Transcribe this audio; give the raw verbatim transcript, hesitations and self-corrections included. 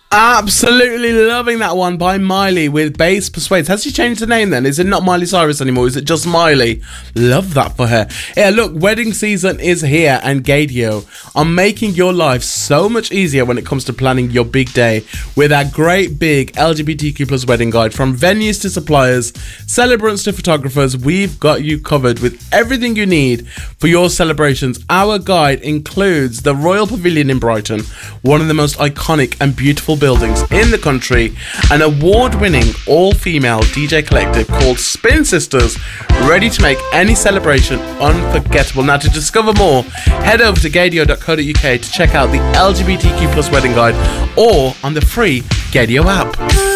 Absolutely loving that one by Miley with Bass Persuades. Has she changed the name then? Is it not Miley Cyrus anymore? Is it just Miley? Love that for her. Yeah, look, wedding season is here and Gaydio are making your life so much easier when it comes to planning your big day with our great big L G B T Q plus wedding guide. From venues to suppliers, celebrants to photographers, we've got you covered with everything you need for your celebrations. Our guide includes the Royal Pavilion in Brighton, one of the most iconic and beautiful buildings in the country, an award-winning all-female D J collective called Spin Sisters, ready to make any celebration unforgettable. Now, to discover more, head over to gaydio dot co dot uk to check out the L G B T Q plus wedding guide or on the free Gaydio app.